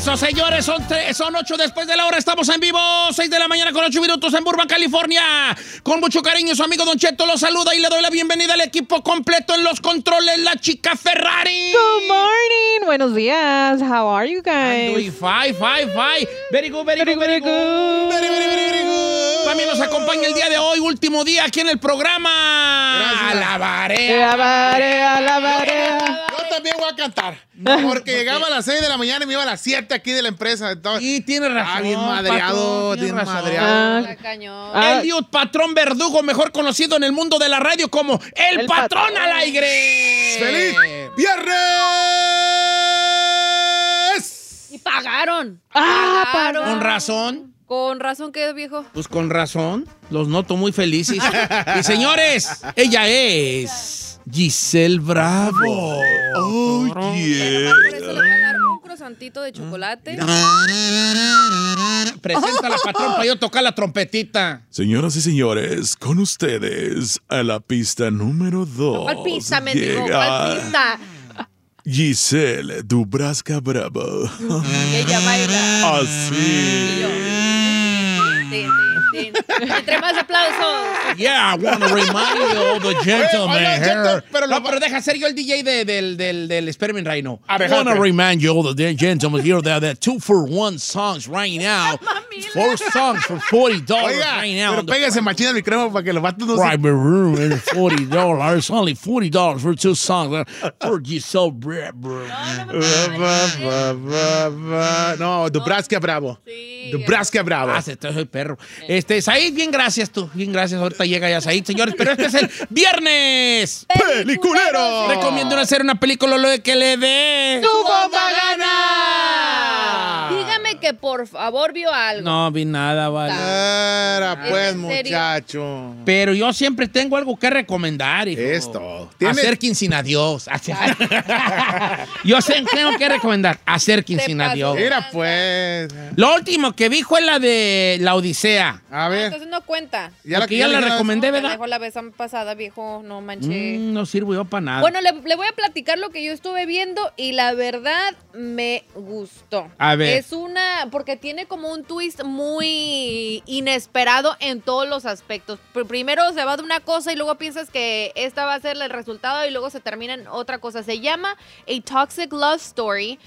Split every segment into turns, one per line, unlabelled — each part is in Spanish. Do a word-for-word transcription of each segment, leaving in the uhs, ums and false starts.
Eso, señores, son, tre- son ocho después de la hora. Estamos en vivo, seis de la mañana con ocho minutos en Burbank, California. Con mucho cariño, su amigo Don Cheto lo saluda y le doy la bienvenida al equipo completo en los controles, la chica Ferrari.
Good morning. Buenos días. How are you
I'm doing
guys?
fine, fine, fine. Very good, very, good, very good.
Very, very, very, very good.
También nos acompaña el día de hoy, último día aquí en el programa.
Gracias.
Alabaré.
Alabaré, alabaré.
Yo también voy a cantar. Porque llegaba a las seis de la mañana y me iba a las siete aquí de la empresa. Entonces,
Y tiene razón.
Ah, bien madreado,
patrón, tiene
bien
razón.
madreado.
Ah,
Cañón.
Ah.
Eliud Patrón Verdugo, mejor conocido en el mundo de la radio como El,
El
Patrón,
Patrón.
al aire.
¡Feliz viernes!
Y pagaron.
Ah,
Pagaron.
Con razón,
Con razón que viejo.
pues con razón, los noto muy felices. Y señores, ella es Giselle Bravo.
Oh,
Pero
yeah.
nomás por eso le voy a dar un croissantito de chocolate.
Preséntala, patrón, para yo tocar la trompetita.
Señoras y señores, con ustedes a la pista número dos.
¿Cuál pizza, mendigo?
llega
¿Cuál pizza?
Giselle Dubrasca Bravo.
Y ella baila. Y
Así.
yo. Tin, tin, tin. Entre más aplausos.
Yeah, I want to remind you of the gentleman
Oye, oye,
here.
Cheto, pero
no,
lo-
pero deja ser yo el D J de- del, del, del Experiment right now.
A ver,
I want to
jálate.
remind you of the gentleman here that the two for one songs right now. Four songs for forty dollars
Oiga,
right now.
pero
on the
pégase machina el micrófono para que los vatos no se...
private room is forty dollars. Only forty dollars for two songs. For Giselle Bravo.
No, Dubrasca Bravo.
Sí.
Dubrasca Bravo.
Ah, se te soy perro. Este, Said, bien gracias tú. Bien gracias. Ahorita llega ya Said, señores. Pero este es el viernes.
¡Peliculero!
Recomiendo hacer una película lo de que le dé.
¡Tu bomba gana!
Dígame que por favor vio algo.
No vi nada, vale.
Era pues,
¿En serio?
muchacho.
Pero yo siempre tengo algo que recomendar, hijo.
Esto. ¿Tiene-
Acérquense a Dios. Yo sé, tengo que recomendar. Acérquense a
pasó.
Dios.
Mira, pues.
Lo último que vi fue la de La Odisea.
A ver.
Entonces no cuenta.
Ya
Porque ya la
dijeron-
recomendé,
Me
¿verdad?
dejó la vez pasada, viejo. No manché.
Mm, no sirvo yo para nada.
Bueno, le, le voy a platicar lo que yo estuve viendo y la verdad me gustó.
A ver.
Es una, porque tiene como un twist muy inesperado en todos los aspectos. Pr- Primero se va de una cosa y luego piensas que esta va a ser el resultado y luego se termina en otra cosa. Se llama A Toxic Love Story,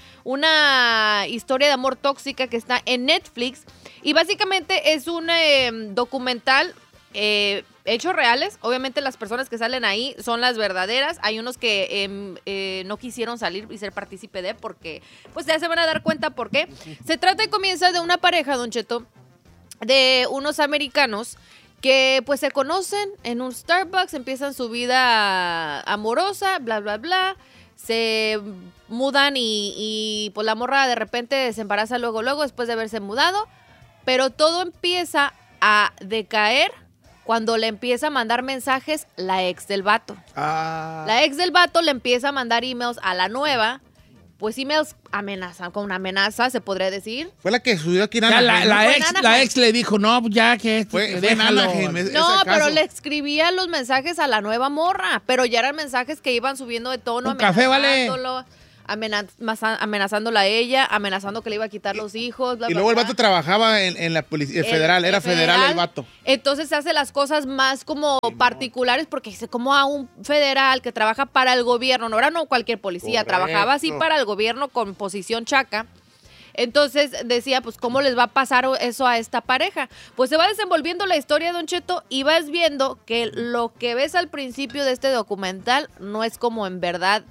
una historia de amor tóxica que está en Netflix y básicamente es un eh, documental eh, hechos reales. Obviamente las personas que salen ahí son las verdaderas. Hay unos que em, eh, no quisieron salir y ser partícipe de porque pues ya se van a dar cuenta por qué. Se trata y comienza de una pareja, Don Cheto, de unos americanos que pues se conocen en un Starbucks, empiezan su vida amorosa, bla, bla, bla. Se mudan y, y pues la morra de repente se embaraza luego, luego después de haberse mudado. Pero todo empieza a decaer cuando le empieza a mandar mensajes la ex del vato.
Ah.
La ex del vato le empieza a mandar emails a la nueva. Pues emails amenaza, con una amenaza, se podría decir.
Fue la que subió aquí en
Ya la,
Anaheim,
la
¿no?
Fue en
ex,
Anaheim.
la ex le dijo, no, pues ya que esto,
Fue,
que
fue en
déjalo.
Anaheim. es-
No,
ese
pero
caso.
le escribía los mensajes a la nueva morra. Pero ya eran mensajes que iban subiendo de tono,
Un café, ¿vale?
amenazándolo, amenaz- amenazándola a ella, amenazando que le iba a quitar los hijos. Bla,
Y
bla,
luego el
bla.
vato trabajaba en, en la policía federal, era federal el vato.
Entonces se hace las cosas más como particulares porque dice como a un federal que trabaja para el gobierno, no era no cualquier policía,
Correcto.
trabajaba así para el gobierno con posición chaca. Entonces decía, pues, ¿cómo les va a pasar eso a esta pareja? Pues se va desenvolviendo la historia, Don Cheto, y vas viendo que lo que ves al principio de este documental no es como en verdad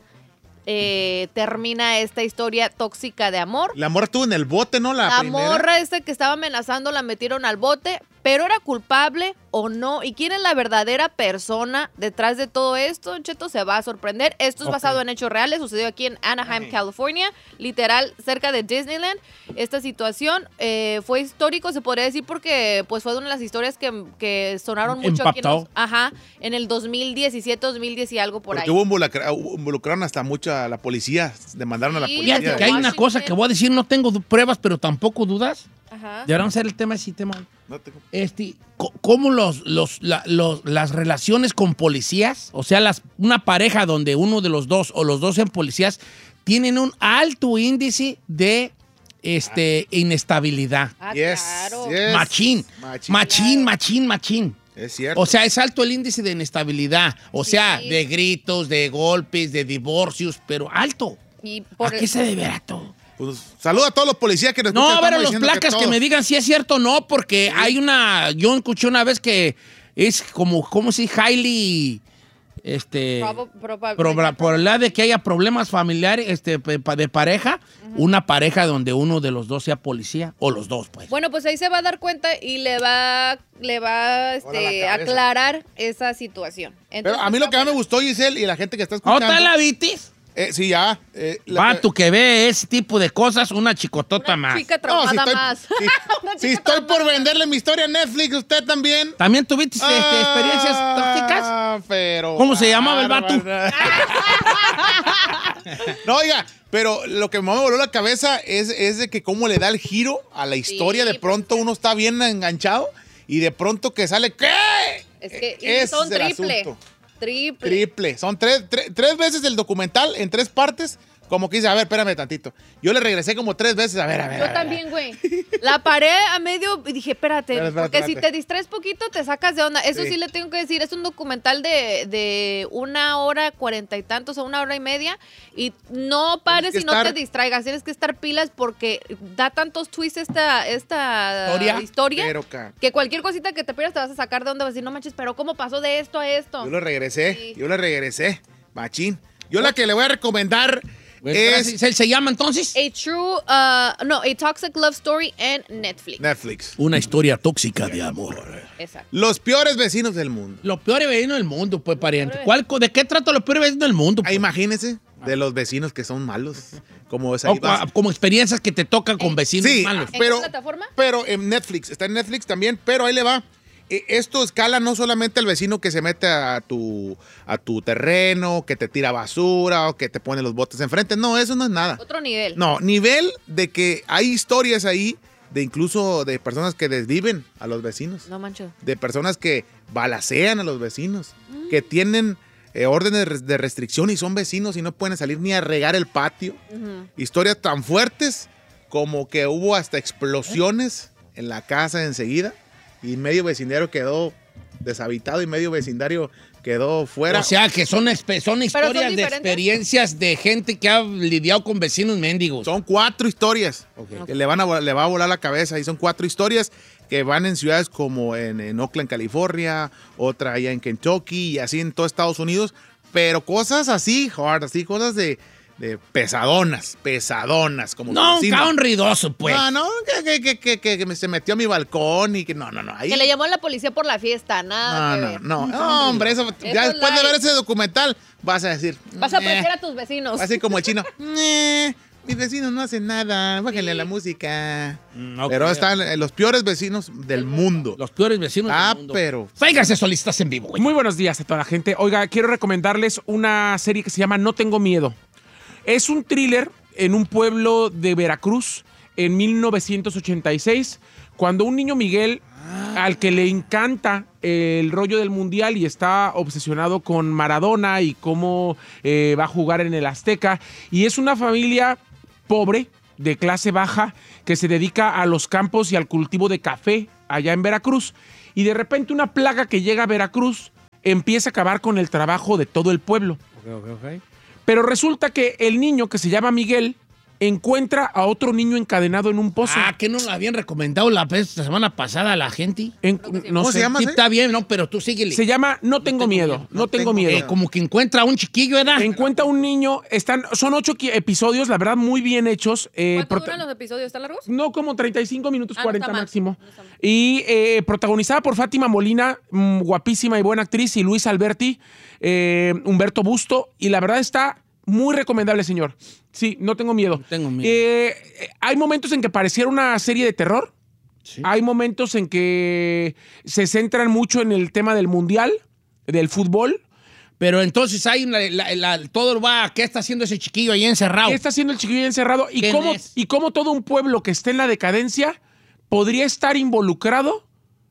eh, termina esta historia tóxica de amor.
La morra estuvo en el bote, ¿no? La,
La
primera.
morra esta que estaba amenazando la metieron al bote, pero era culpable o no. ¿Y quién es la verdadera persona detrás de todo esto? Don Cheto se va a sorprender. Esto es
Ok.
basado en hechos reales. Sucedió aquí en Anaheim,
Ok.
California, literal cerca de Disneyland. Esta situación eh, fue histórico, se podría decir, porque pues fue una de las historias que, que sonaron mucho aquí en,
Impactó.
los- ajá, en el dos mil diecisiete, dos mil diez y algo por
Porque
ahí.
hubo involucra- hubo- involucraron hasta mucha la policía. Demandaron a la
Sí,
policía.
Fíjate que hay una cosa que voy a decir, no tengo du- pruebas, pero tampoco dudas.
Ajá.
Deberán ser el tema ese tema.
No tengo-
Este, co- ¿cómo los, los, la- los- las relaciones con policías, o sea, las, una pareja donde uno de los dos o los dos sean policías, tienen un alto índice de este, inestabilidad.
Ah,
Yes,
claro.
yes.
Machín.
Machín.
Machín, machín, machín.
Es cierto.
O sea, es alto el índice de inestabilidad. O
Sí.
sea, de gritos, de golpes, de divorcios, pero alto.
Y
¿A
por
qué se deberá todo?
Pues, saluda a todos los policías que nos
No,
escuchan,
a ver,
estamos
los
diciendo
placas que,
todos.
me digan si es cierto o no, porque hay una. Yo escuché una vez que es como, ¿cómo se dice? Highly. Este.
Proba- proba-
proba- probabilidad de que haya problemas familiares este, pe- pa- de pareja, una pareja donde uno de los dos sea policía, o los dos, pues.
Bueno, pues ahí se va a dar cuenta y le va, le va este,
Hola, la
a
cabeza.
aclarar esa situación.
Pero
Entonces,
a mí lo que más me
bueno.
gustó, Giselle, y la gente que está
¿Cómo
escuchando.
está la vitis?
Eh, sí, ya. Eh, la-
Vato que ve ese tipo de cosas, una chicotota
Una
más.
chica
No,
traumada
si estoy,
más.
si-
Una
si
chica
estoy por
traumada.
venderle mi historia a Netflix, usted también.
¿También tuviste este, experiencias tóxicas?
Ah, pero.
¿Cómo se llamaba el vato?
bárbara. No, oiga, pero lo que más me voló la cabeza es, es de que cómo le da el giro a la historia.
Sí,
De pronto uno está bien enganchado y de pronto que sale, ¿qué?
Es que y
Ese
son
es el
triple.
asunto.
Triple.
Triple. Son tres, tres, tres veces el documental en tres partes. Como que dice, a ver, espérame tantito. Yo le regresé como tres veces, a ver, a ver. a
Yo
ver.
también, güey. La paré a medio y dije, espérate,
Espérate, espérate,
porque si
espérate.
te distraes poquito te sacas de onda. Eso sí,
Sí.
le tengo que decir, es un documental de, de una hora cuarenta y tantos o una hora y media y no pares
que
y no
estar-
te distraigas. Tienes que estar pilas porque da tantos twists esta, esta
¿Historia?
historia
Pero, ca-
que cualquier cosita que te pierdas te vas a sacar de onda. Vas a decir, no manches, pero ¿cómo pasó de esto a esto?
Yo le regresé,
Sí.
yo le regresé, machín. Yo la que le voy a recomendar es
¿Se, se llama entonces?
A true, uh, no, a toxic love story en Netflix.
Netflix.
Una historia tóxica de amor.
Exacto.
Los peores vecinos del mundo.
Los peores vecinos del mundo, pues, pariente. ¿Cuál, ¿De qué trata los peores vecinos del mundo?
Ah,
pues?
imagínense de los vecinos que son malos. Como es
O
ahí
cua-
va.
como experiencias que te tocan con vecinos
Sí,
malos.
¿En
pero,
qué plataforma?
pero en Netflix, está en Netflix también, pero ahí le va. Eh, Esto escala no solamente al vecino que se mete a tu, a tu terreno, que te tira basura o que te pone los botes enfrente. No, eso no es nada.
Otro nivel.
No, nivel de que hay historias ahí de incluso de personas que desviven a los vecinos.
No mancho.
De personas que balacean a los vecinos, que tienen eh, órdenes de res- de restricción y son vecinos y no pueden salir ni a regar el patio.
Ujú.
Historias tan fuertes como que hubo hasta explosiones en la casa enseguida y medio vecindario quedó deshabitado y medio vecindario quedó fuera.
O sea, que son, espe- son historias de
diferentes?
experiencias de gente que ha lidiado con vecinos mendigos.
Son cuatro historias
Ok.
que le, van a, vol- le va a volar la cabeza y son cuatro historias que van en ciudades como en, en Oakland, California, otra allá en Kentucky y así en todo Estados Unidos, pero cosas así, hard, así cosas de, de pesadonas, pesadonas como
No, un
vecino.
cabrón ruidoso, pues.
No, no, que, que, que, que, que- que me- se metió a mi balcón y que no, no, no. Ahí,
Que le llamó a la policía por la fiesta, nada
no,
que
no,
ver.
no, no, hombre, eso, ya
es
después de
light.
ver ese documental vas a decir.
Vas a
"Eh",
apreciar a tus vecinos.
así como el chino. "Eh, mis vecinos no hacen nada, bájenle a la música.
Mm, ok.
Pero están eh, los peores vecinos del mundo.
Los peores vecinos
Ah,
del mundo.
pero-
Véngase, solistas en vivo, güey.
Muy buenos días a toda la gente. Oiga, quiero recomendarles una serie que se llama No Tengo Miedo. Es un thriller en un pueblo de Veracruz en mil novecientos ochenta y seis, cuando un niño Miguel, al que le encanta el rollo del mundial y está obsesionado con Maradona y cómo eh, va a jugar en el Azteca, y es una familia pobre, de clase baja, que se dedica a los campos y al cultivo de café allá en Veracruz. Y de repente una plaga que llega a Veracruz empieza a acabar con el trabajo de todo el pueblo. Pero resulta que el niño, que se llama Miguel, encuentra a otro niño encadenado en un pozo.
Ah, que no lo habían recomendado la, vez- la semana pasada a la gente.
En- no
¿Cómo
sé.
se llama?
Sí,
¿sí?
está bien, no, pero tú síguele.
Se llama No Tengo Miedo. No Tengo Miedo.
Eh, como que encuentra a un chiquillo, ¿verdad?
Encuentra un niño, están, son ocho qui- episodios, la verdad, muy bien hechos. eh,
¿Cuánto
prota-
duran los episodios? ¿Están largos?
No, como treinta y cinco minutos,
Ah, no
cuarenta
está mal.
máximo.
No está mal.
Y eh, protagonizada por Fátima Molina, mm, guapísima y buena actriz, y Luis Alberti, eh, Humberto Busto. Y la verdad está muy recomendable, señor. Sí, no tengo miedo.
No tengo miedo.
Eh, eh, hay momentos en que pareciera una serie de terror.
Sí.
Hay momentos en que se centran mucho en el tema del mundial, del fútbol.
Pero entonces hay la- la- la- todo va. ¿Qué está haciendo ese chiquillo ahí encerrado?
¿Qué está haciendo el chiquillo encerrado? Y
¿Quién
cómo,
es?
y cómo todo un pueblo que esté en la decadencia podría estar involucrado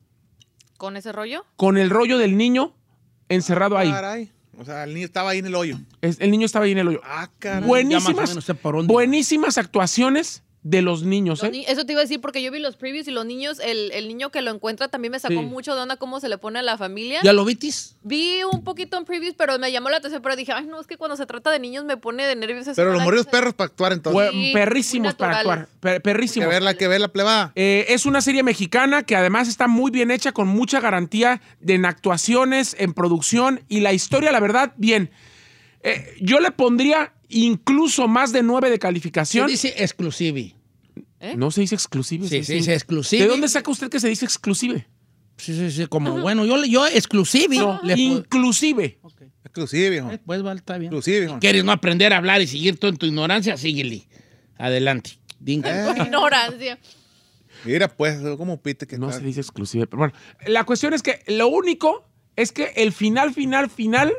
¿Con ese rollo?
con el rollo del niño encerrado ahí.
Caray. O sea, el niño estaba ahí en el hoyo.
Es- el niño estaba ahí en el hoyo.
Ah, caray.
Ya más o
Buenísimas,
menos sé por dónde.
buenísimas actuaciones de los niños,
Los
¿eh?
ni- Eso te iba a decir porque yo vi los previews y los niños, el, el niño que lo encuentra también me sacó
Sí.
mucho de onda cómo se le pone a la familia.
¿Ya lo vitis?
Vi un poquito en previews, pero me llamó la atención, pero dije, ay, no, es que cuando se trata de niños me pone de nervios. eso
Pero
no
los
la
morridos
quise.
perros para actuar entonces.
Fue-
Sí,
perrísimos
muy
para
naturales.
actuar. per-
Que
perrísimos.
verla, que ver la plebada.
Eh, es una serie mexicana que además está muy bien hecha, con mucha garantía de en actuaciones, en producción y la historia, la verdad, bien. Eh, yo le pondría incluso más de nueve de
Se
calificación.
dice exclusive.
¿Eh?
No se dice exclusive.
Sí,
se
sí,
dice-
dice exclusive.
¿De dónde saca usted que se dice exclusive?
Sí, sí, sí, como, bueno, yo, yo exclusive.
No,
le pu-
inclusive.
Exclusive, viejo.
Eh, Pues vale, está bien.
Exclusive, viejo.
¿Quieres no aprender a hablar y seguir todo en tu ignorancia? Síguele. Adelante. Dinga.
Tu ignorancia.
Mira, pues, ¿cómo pite que
No
está?
se dice exclusive. Pero bueno, la cuestión es que lo único es que el final, final, final,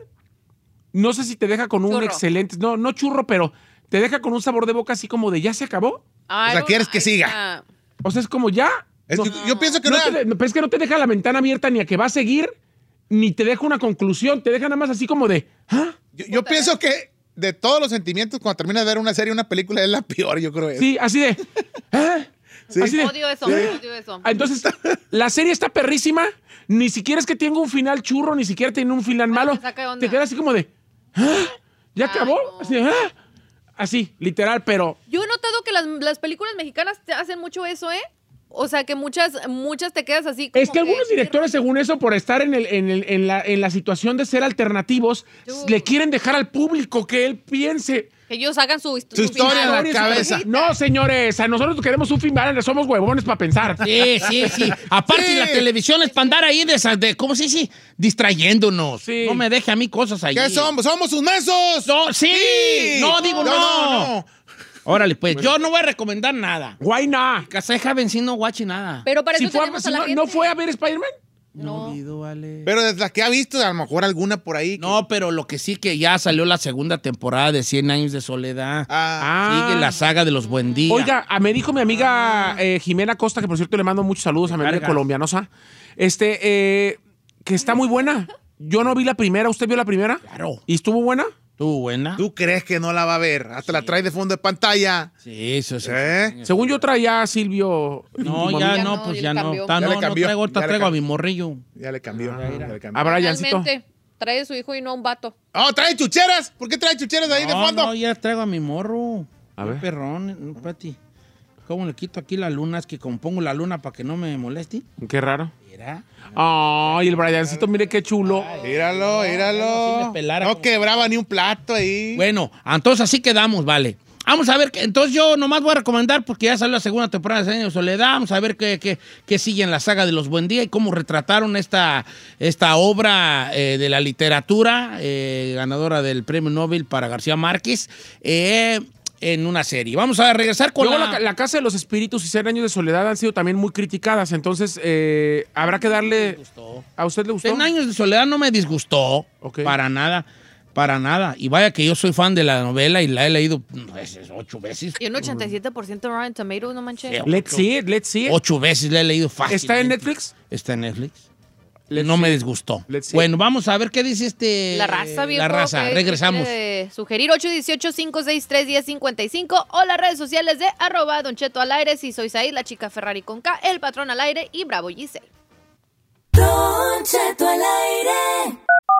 no sé si te deja con un
Churro.
excelente, no, no churro, pero te deja con un sabor de boca así como de ya se acabó.
Ay,
O sea,
no,
¿quieres que
ay,
siga?
ah.
O sea, es como ya.
Es
no,
que yo pienso que
no
no.
te de- pero es que no te deja la ventana abierta ni a que va a seguir, ni te deja una conclusión, te deja nada más así como de, ¿ah?
Yo, yo pienso que de todos los sentimientos, cuando terminas de ver una serie, una película, es la peor, yo creo.
Sí, así de, ¿ah?
Sí.
Así de,
Odio eso, odio eso.
Ah, entonces, la serie está perrísima. Ni siquiera es que tenga un final churro, ni siquiera tiene un final malo.
me saca de onda.
Te queda así como de, ¿ah? ¿Ya
Ay,
acabó?
no.
Así, de, ¿ah? Así, literal, pero
Yo he notado que las, las películas mexicanas te hacen mucho eso, ¿eh? O sea, que muchas, muchas te quedas así como
es que algunos directores, según eso, por estar en, el, en, el- en la, en la situación de ser alternativos,
Tú.
le quieren dejar al público que él piense.
que ellos hagan su,
Su historia en la
Historias,
cabeza.
No, señores, a nosotros queremos un final, somos huevones para pensar.
Sí, sí, sí. Aparte,
Sí.
la televisión es para andar ahí de esas, de, ¿cómo se dice? Distrayéndonos.
Sí.
No me deje a mí cosas ahí.
¿Qué somos? ¡Somos sus mensos!
No, sí. No, digo no.
no, no.
Órale, pues, yo no voy a recomendar nada.
Why not?
Caseja Vencino no guachi nada.
Pero para
Si
eso
fue a-
tenemos
si
a la
no,
gente.
¿no fue a ver Spider-Man?
No olvido, vale.
Pero desde las que ha visto, a lo mejor alguna por ahí. que-
No, pero lo que sí que ya salió la segunda temporada de Cien Años de Soledad.
Ah,
Sigue la saga de los Buen Día.
Oiga, ah, me dijo mi amiga eh, Jimena Costa, que por cierto le mando muchos saludos a mi amiga
Cargas.
colombianosa, este, eh, que está muy buena. Yo no vi la primera, ¿usted vio la primera?
Claro.
¿Y estuvo buena?
¿Tú buena?
¿Tú crees que no la va a ver? Hasta la trae de fondo de pantalla.
Sí, eso sí.
¿Eh?
Según yo traía a Silvio.
No,
íntimo
ya
amigo.
Ya
no,
no,
pues
ya
ya
le
no.
cambió.
Ta-
Ya
no,
le
no
cambió,
traigo, ahorita
ya le
traigo a
cambió.
mi morrillo.
Ya le cambió.
Ah, mira.
ya le cambió.
A Briancito.
Finalmente, trae a su hijo y no a un vato.
¡Oh, trae chucheras! ¿Por qué trae chucheras ahí de
No,
fondo?
no, ya traigo a mi morro.
A
Qué
ver.
perrón, no, Pati. ¿Cómo le quito aquí la luna? Es que como pongo la luna para que no me moleste.
Qué raro.
Mira.
Ay, el Briancito, mire qué chulo.
Míralo,
sí
míralo.
me pelara
No
como-
quebraba ni un plato ahí.
Bueno, entonces así quedamos, vale. Vamos a ver, que- entonces yo nomás voy a recomendar, porque ya salió la segunda temporada de Cien Años de Soledad, vamos a ver qué, qué, qué sigue en la saga de los Buen Día y cómo retrataron esta, esta obra eh, de la literatura, eh, ganadora del Premio Nobel para García Márquez, eh, en una serie. Vamos a regresar con
Luego
la...
la, la Casa de los Espíritus y Cien Años de Soledad han sido también muy criticadas, entonces eh, habrá que darle... ¿A usted le gustó?
Cien Años de Soledad no me disgustó,
Ok.
para nada, para nada. Y vaya que yo soy fan de la novela y la he leído no, veces, ocho veces.
Y un ochenta y siete por ciento Rotten Tomatoes, no manches.
Sí.
Let's see it, let's see it.
Ocho veces la he leído fácil.
¿Está en Netflix?
Está en Netflix.
Let's
no
see
me
it.
disgustó.
Let's see
Bueno, vamos a ver qué dice este...
La raza, viejo.
La raza,
¿qué-
regresamos.
qué quiere sugerir ocho uno ocho, cinco seis tres, uno cero cinco cinco o las redes sociales de arroba Don Cheto al aire, si soy Said, la chica Ferrari con K, el patrón al aire y Bravo Giselle.
Don Cheto al aire.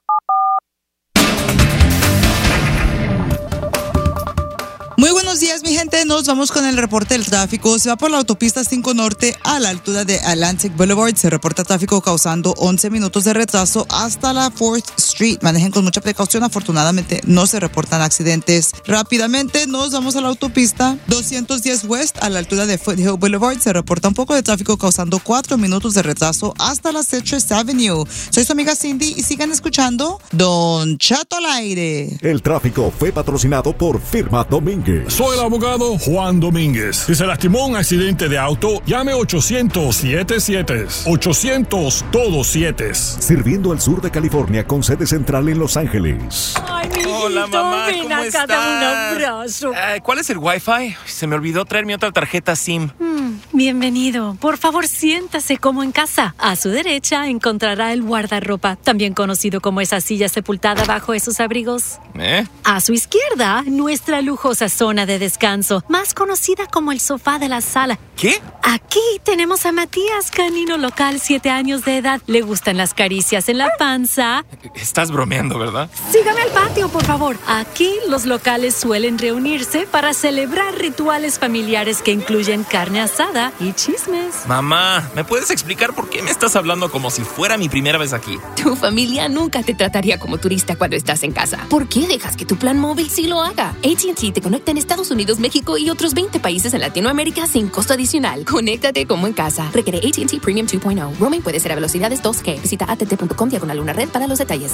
Muy buenos días, mi gente. Nos vamos con el reporte del tráfico. Se va por la autopista cinco Norte a la altura de Atlantic Boulevard. Se reporta tráfico causando once minutos de retraso hasta la fourth Street. Manejen con mucha precaución. Afortunadamente no se reportan accidentes. Rápidamente nos vamos a la autopista doscientos diez West a la altura de Foothill Boulevard. Se reporta un poco de tráfico causando cuatro minutos de retraso hasta la Citrus Avenue. Soy su amiga Cindy y sigan escuchando Don Cheto al aire.
El tráfico fue patrocinado por Firma Domínguez.
Soy el abogado Juan Domínguez. Si se lastimó en un accidente de auto, llame ochocientos siete siete. ochocientos todos siete.
Sirviendo al sur de California con sede central en Los Ángeles.
Ay, mi
Hola,
hijito,
mamá,
ven
¿cómo
acá,
estás?
dame un abrazo.
Eh, ¿Cuál es el Wi-Fi? Se me olvidó traer mi otra tarjeta SIM.
Mm,
Bienvenido. Por favor, siéntase como en casa. A su derecha encontrará el guardarropa, también conocido como esa silla sepultada bajo esos abrigos.
¿Eh?
A su izquierda, nuestra lujosa zona de descanso, más conocida como el sofá de la sala.
¿Qué?
Aquí tenemos a Matías, canino local, siete años de edad. Le gustan las caricias en la panza.
Estás bromeando, ¿verdad?
Sígame al patio, por favor. Aquí los locales suelen reunirse para celebrar rituales familiares que incluyen carne asada y chismes.
Mamá, ¿me puedes explicar por qué me estás hablando como si fuera mi primera vez aquí?
Tu familia nunca te trataría como turista cuando estás en casa. ¿Por qué dejas que tu plan móvil sí lo haga? A T and T te conecta en Estados Unidos, México y otros veinte países en Latinoamérica sin costo adicional. Conéctate como en casa. Requiere A T and T Premium dos punto cero. Roaming puede ser a velocidades dos G. Visita a t t punto com diagonal una red para los detalles.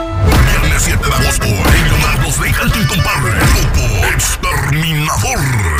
Viernes siete de agosto, en Leonardo's Vehicle Incomparable, Grupo Exterminador.